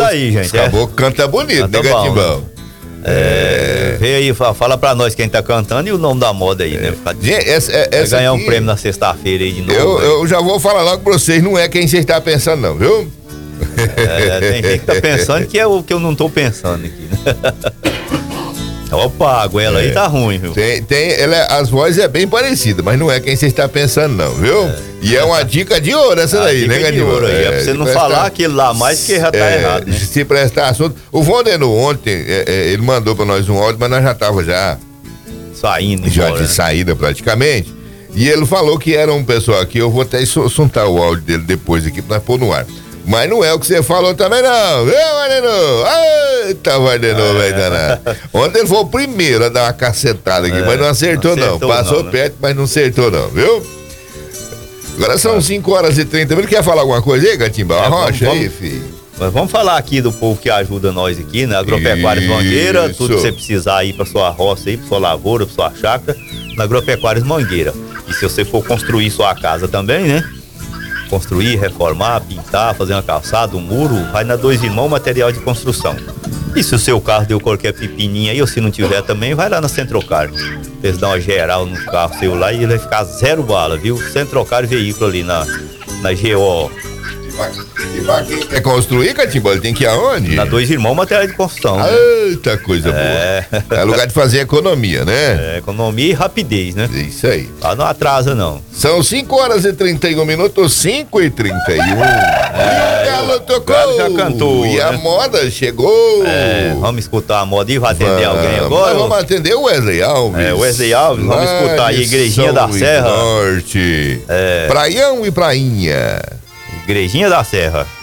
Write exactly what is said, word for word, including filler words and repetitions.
aí, gente. Os caboclos canta bonito, canta né, Catimbão? É, é... Vê aí, fala pra nós quem tá cantando e o nome da moda aí, é. né? Ficar... Gente, essa, essa Vai ganhar aqui, um prêmio na sexta-feira aí de novo. Eu, aí. eu já vou falar logo pra vocês, não é quem você está pensando não, viu? É, tem gente que tá pensando que é o que eu não tô pensando aqui, né? Opa, a goela é. aí tá ruim, viu? Tem, tem, ela, as vozes é bem parecida, mas não é quem você está pensando não, viu? É. E é uma dica de ouro essa daí, né, Dica de ouro aí, é, é pra você não prestar, falar aquilo lá mais que já tá é, errado, né? Se prestar assunto. O Valdeno ontem, é, é, ele mandou pra nós um áudio, mas nós já tava já... Saindo Já embora, de saída praticamente. E ele falou que era um pessoal aqui, eu vou até soltar o áudio dele depois aqui pra nós pôr no ar. Mas não é o que você falou também não, viu, Valdeno? Eita, Valdeno, é. vai danar. Ontem ele foi o primeiro a dar uma cacetada aqui, é, mas não acertou não, acertou não. Passou não, perto, né? Mas não acertou não, viu? Agora são cinco horas e trinta minutos, quer falar alguma coisa aí, Catimbão? É, Arrocha vamos, aí, filho. Mas vamos falar aqui do povo que ajuda nós aqui, né? Agropecuárias Mangueira, tudo que você precisar aí pra sua roça aí, pra sua lavoura, pra sua chácara, na Agropecuárias Mangueira. E se você for construir sua casa também, né? Construir, reformar, pintar, fazer uma calçada, um muro, vai na Dois Irmãos Material de Construção. E se o seu carro deu qualquer pepininha aí, ou se não tiver também, vai lá na Centrocar. Eles dão uma geral no carro seu lá e ele vai ficar zero bala, viu? Centrocar Veículo ali na, na G O. E pra quem quer construir, Catimbão, ele tem que ir aonde? Na Dois Irmãos Material de Construção. Né? Eita, coisa é. boa. É lugar de fazer economia, né? É, economia e rapidez, né? Isso aí. Lá não atrasa, não. São cinco horas e trinta e um minutos, cinco e trinta e um. É, e o galo tocou. O já cantou. E né? a moda chegou. É, vamos escutar a moda e vai atender vamos, alguém agora? Vamos atender o Wesley Alves. É, Wesley Alves, vamos escutar aí a Igrejinha da Serra. Norte. É. Praião e Prainha. Igrejinha da Serra.